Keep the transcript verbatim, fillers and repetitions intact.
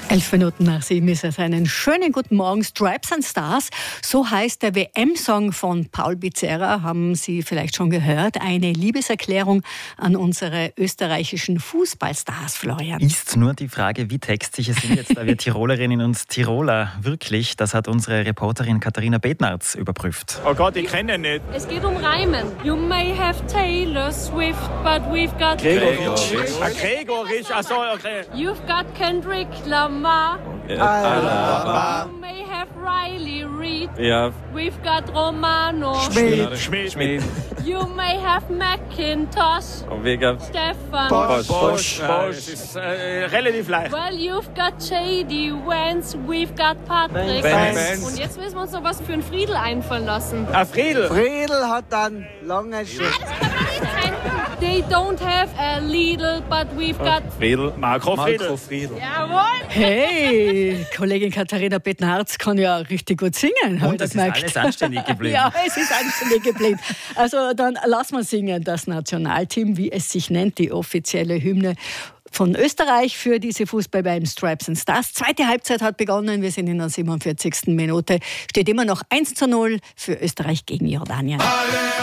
Elf Minuten nach sieben ist es. Einen schönen guten Morgen. Stripes and Stars, so heißt der W M-Song von Paul Bizerra, haben Sie vielleicht schon gehört. Eine Liebeserklärung an unsere österreichischen Fußballstars, Florian. Ist nur die Frage, wie textsicher sind jetzt da wir Tirolerinnen und Tiroler wirklich? Das hat unsere Reporterin Katharina Bednarz überprüft. Oh Gott, ich kenne ihn nicht. Es geht um Reimen. You may have Taylor Swift, but we've got... Gregorisch. Ah, Gregorisch, ach so, okay. You've got Kendrick Lamar. Alaba. You may have Riley Reid. Ja. We've got Romano. Schmidt. Schmidt. Schmidt. You may have McIntosh. Und wir haben Stefan. Bosch. Bosch. Bosch. Es ist äh, relativ leicht. Well, you've got J D Vance. We've got Patrick. Vance. Und jetzt müssen wir uns noch was für einen Friedel einfallen lassen. Ah, Friedel. Friedel hat dann lange Schiff. They don't have a Lidl, but we've got... Friedel. Marco Friedel. Marco Friedel. Jawohl! Hey, Kollegin Katharina Bednarz kann ja richtig gut singen, habe ich Und es ist gemerkt. alles anständig geblieben. Ja, es ist anständig geblieben. Also dann lass mal singen, das Nationalteam, wie es sich nennt, die offizielle Hymne von Österreich für diese Fußball beim Stripes and Stars. Zweite Halbzeit hat begonnen, wir sind in der siebenundvierzigsten Minute. Steht immer noch eins zu null für Österreich gegen Jordanien.